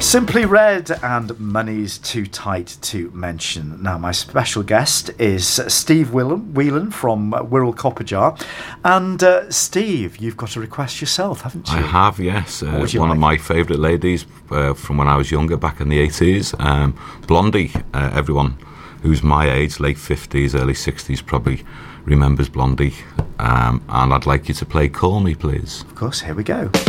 Simply Red and Money's Too Tight to Mention. Now, my special guest is Steve Whelan from Wirral Copperjar. And Steve, you've got a request yourself, haven't you? I have, yes. One of my favourite ladies from when I was younger, back in the 80s. Blondie. Everyone who's my age, late 50s, early 60s, probably remembers Blondie. And I'd like you to play Call Me, please. Of course, here we go.